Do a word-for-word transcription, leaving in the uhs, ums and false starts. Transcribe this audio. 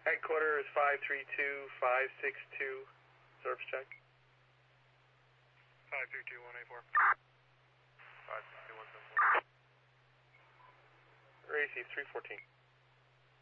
Headquarters five three two, five six two, service check. five three two, one eight four. five six two, one seven four. Racy three fourteen.